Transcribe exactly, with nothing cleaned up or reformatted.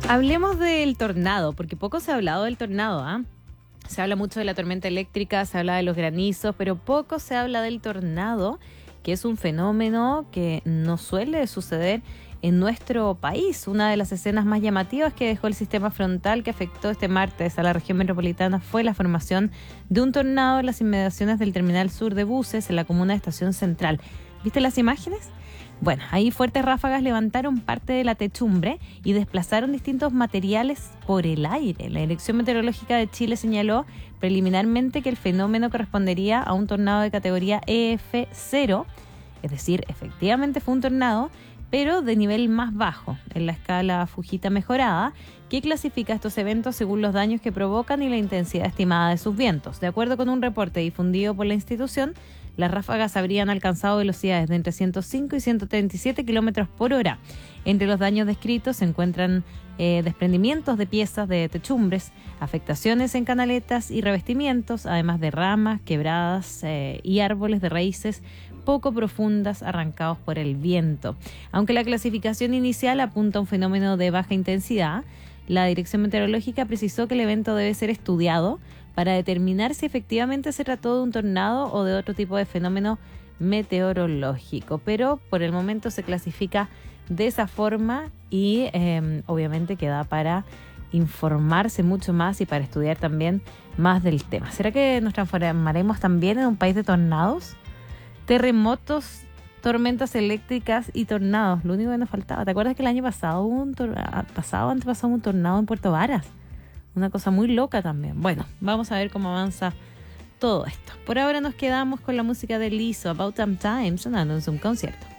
Hablemos del tornado, porque poco se ha hablado del tornado, ¿ah? Se habla mucho de la tormenta eléctrica, se habla de los granizos, pero poco se habla del tornado, que es un fenómeno que no suele suceder en nuestro país. Una de las escenas más llamativas que dejó el sistema frontal que afectó este martes a la región metropolitana fue la formación de un tornado en las inmediaciones del terminal sur de buses en la comuna de Estación Central. ¿Viste las imágenes? Bueno, ahí fuertes ráfagas levantaron parte de la techumbre y desplazaron distintos materiales por el aire. La Dirección Meteorológica de Chile señaló preliminarmente que el fenómeno correspondería a un tornado de categoría E F cero, es decir, efectivamente fue un tornado, pero de nivel más bajo, en la escala Fujita mejorada, que clasifica estos eventos según los daños que provocan y la intensidad estimada de sus vientos. De acuerdo con un reporte difundido por la institución, las ráfagas habrían alcanzado velocidades de entre ciento cinco y ciento treinta y siete kilómetros por hora. Entre los daños descritos se encuentran eh, desprendimientos de piezas de techumbres, afectaciones en canaletas y revestimientos, además de ramas, quebradas eh, y árboles de raíces poco profundas arrancados por el viento. Aunque la clasificación inicial apunta a un fenómeno de baja intensidad, la Dirección Meteorológica precisó que el evento debe ser estudiado para determinar si efectivamente se trató de un tornado o de otro tipo de fenómeno meteorológico. Pero por el momento se clasifica de esa forma y eh, obviamente queda para informarse mucho más y para estudiar también más del tema. ¿Será que nos transformaremos también en un país de tornados? Terremotos, tormentas eléctricas y tornados, lo único que nos faltaba. ¿Te acuerdas que el año pasado hubo un tor- pasado, antepasado un tornado en Puerto Varas? Una cosa muy loca también. Bueno, vamos a ver cómo avanza todo esto. Por ahora nos quedamos con la música de Lizzo, About Damn Time, sonando en su concierto.